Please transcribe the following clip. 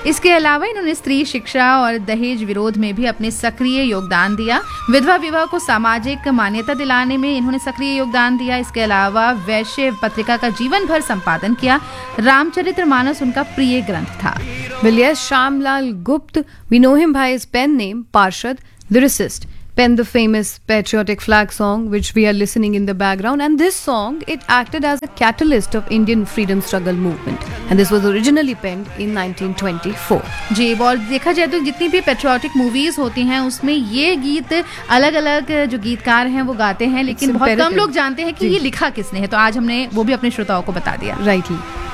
इसके अलावा इन्होंने स्त्री शिक्षा और दहेज विरोध में भी अपने सक्रिय योगदान दिया। विधवा विवाह को सामाजिक मान्यता दिलाने में इन्होंने सक्रिय योगदान दिया। इसके अलावा वैश्य पत्रिका का जीवन भर संपादन किया। रामचरितमानस उनका प्रिय ग्रंथ था। Well, yes, Shyamlal Gupta, we know him by his pen name, Parshad, lyricist, penned the famous patriotic flag song which we are listening in the background, and this song, it acted as a catalyst of Indian freedom struggle movement, and this was originally penned in 1924. जी, और देखा जाए तो जितनी भी patriotic movies होती हैं उसमें ये गीत अलग अलग जो गीतकार हैं वो गाते हैं, लेकिन बहुत कम लोग जानते हैं कि ये लिखा किसने है, तो आज हमने वो भी अपने श्रोताओं को बता दिया। राइटली।